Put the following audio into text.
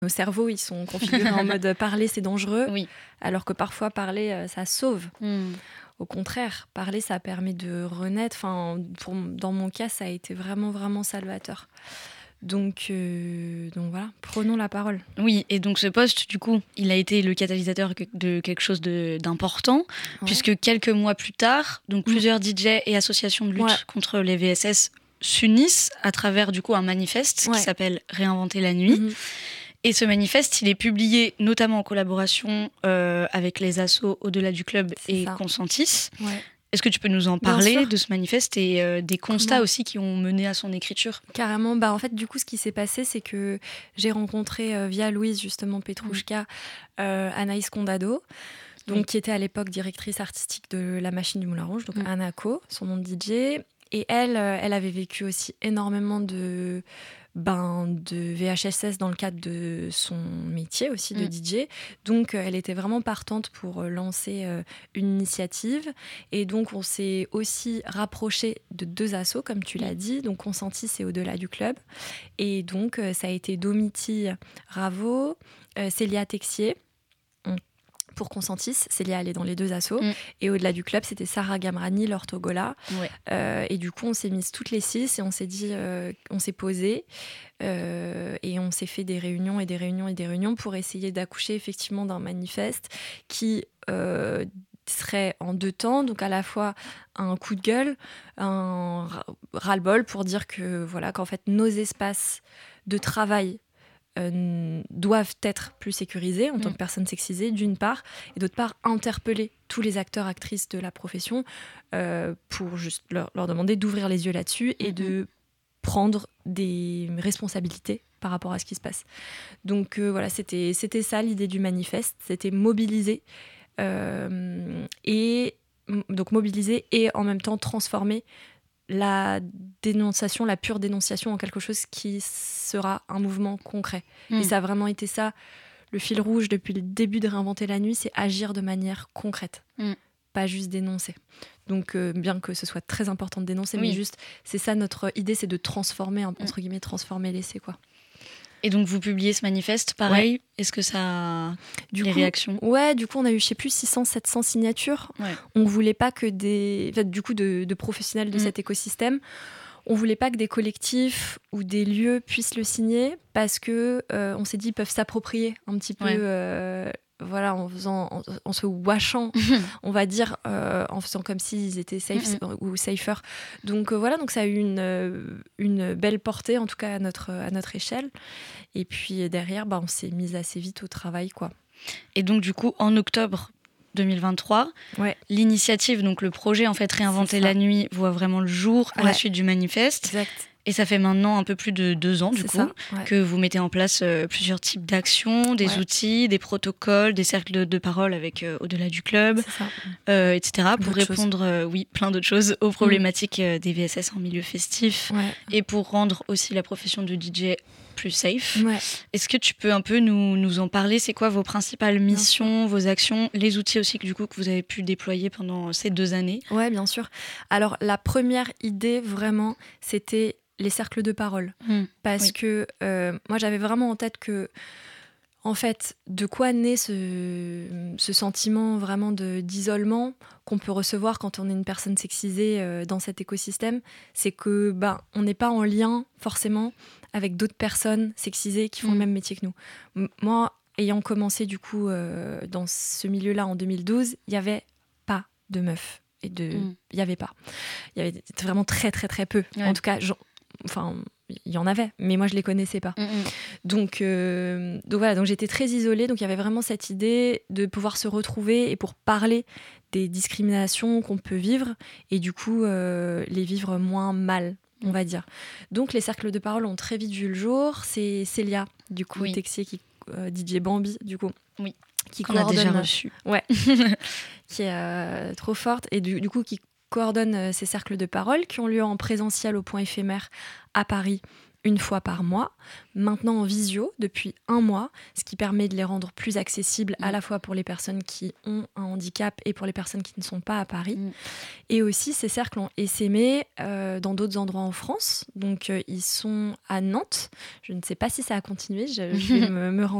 Nos cerveaux, ils sont configurés en mode parler, c'est dangereux, Oui. alors que parfois parler, ça sauve. Au contraire, parler, ça permet de renaître. Enfin, dans mon cas, ça a été vraiment, vraiment salvateur. Donc voilà, prenons la parole. Oui, et donc ce poste, du coup, il a été le catalyseur de quelque chose d'important, puisque quelques mois plus tard, donc plusieurs DJ et associations de lutte contre les VSS s'unissent à travers du coup un manifeste qui s'appelle Réinventer la nuit. Et ce manifeste, il est publié notamment en collaboration avec les assos Au-delà du club et Consentis. Est-ce que tu peux nous en parler de ce manifeste et des constats aussi qui ont mené à son écriture ? Carrément. En fait, du coup, ce qui s'est passé, c'est que j'ai rencontré via Louise, justement, Petrouchka, Anaïs Condado, donc, qui était à l'époque directrice artistique de La Machine du Moulin Rouge, donc Anako, son nom de DJ. Et elle avait vécu aussi énormément de VHSS dans le cadre de son métier aussi de DJ. Donc, elle était vraiment partante pour lancer une initiative. Et donc, on s'est aussi rapproché de 2 assos, comme tu l'as dit. Donc, Consentis et Au-delà du club. Et donc, ça a été Domiti Ravo, Célia Texier. Pour Consentis, Célia, elle est dans les 2 assos. Et Au-delà du club, c'était Sarah Gamrani, Laure Togola. Et du coup, on s'est mises toutes les 6 et on s'est dit, on s'est posé et on s'est fait des réunions et des réunions et des réunions pour essayer d'accoucher effectivement d'un manifeste qui serait en 2 temps, donc à la fois un coup de gueule, un ras-le-bol pour dire que voilà, qu'en fait nos espaces de travail doivent être plus sécurisés en tant que personnes sexisées, d'une part, et d'autre part, interpeller tous les acteurs, actrices de la profession pour juste leur demander d'ouvrir les yeux là-dessus et de prendre des responsabilités par rapport à ce qui se passe. Donc voilà, c'était ça l'idée du manifeste, c'était mobiliser et en même temps transformer la dénonciation, la pure dénonciation en quelque chose qui sera un mouvement concret. Et ça a vraiment été ça, le fil rouge depuis le début de Réinventer la nuit, c'est agir de manière concrète, pas juste dénoncer. Donc bien que ce soit très important de dénoncer, mais juste, c'est ça notre idée, c'est de transformer, entre guillemets, transformer l'essai, quoi. Et donc, vous publiez ce manifeste, pareil. Est-ce que ça a des réactions ? Ouais, du coup, on a eu, je sais plus, 600, 700 signatures. On voulait pas que de professionnels de cet écosystème, on voulait pas que des collectifs ou des lieux puissent le signer parce que on s'est dit, ils peuvent s'approprier un petit peu... Voilà, en se washant, on va dire, en faisant comme s'ils étaient safe ou safer. Donc voilà, donc ça a eu une belle portée, en tout cas à notre échelle. Et puis derrière, on s'est mis assez vite au travail, quoi. Et donc du coup, en octobre 2023, l'initiative, donc le projet en fait Réinventer la nuit, voit vraiment le jour à la suite du manifeste. Exact. Et ça fait maintenant un peu plus de 2 ans, du coup, que vous mettez en place plusieurs types d'actions, des outils, des protocoles, des cercles de parole avec Au-delà du club, etc. pour répondre, plein d'autres choses, aux problématiques des VSS en milieu festif et pour rendre aussi la profession de DJ plus safe. Est-ce que tu peux un peu nous en parler ? C'est quoi vos principales missions, vos actions, les outils aussi que vous avez pu déployer pendant ces 2 années ? Ouais, bien sûr. Alors, la première idée, vraiment, c'était les cercles de parole. Parce que moi, j'avais vraiment en tête que, en fait, de quoi naît ce sentiment vraiment d'isolement qu'on peut recevoir quand on est une personne sexisée dans cet écosystème, c'est que on n'est pas en lien forcément avec d'autres personnes sexisées qui font le même métier que nous. Moi, ayant commencé du coup dans ce milieu-là en 2012, il n'y avait pas de meufs. Il n'y avait pas. Il y avait vraiment très très très peu. En tout cas, il y en avait, mais moi je les connaissais pas. Donc voilà, donc j'étais très isolée, donc il y avait vraiment cette idée de pouvoir se retrouver et pour parler des discriminations qu'on peut vivre et du coup les vivre moins mal, on va dire. Donc les cercles de parole ont très vite vu le jour. C'est Célia, du coup, Texier, qui DJ Bambi, du coup. Qui qu'on a déjà reçu. Qui est trop forte et du coup qui coordonne ces cercles de parole qui ont lieu en présentiel au point éphémère à Paris une fois par mois, maintenant en visio depuis 1 mois, ce qui permet de les rendre plus accessibles à la fois pour les personnes qui ont un handicap et pour les personnes qui ne sont pas à Paris. Et aussi, ces cercles ont essaimé dans d'autres endroits en France. Donc, ils sont à Nantes. Je ne sais pas si ça a continué, je vais me renseigner.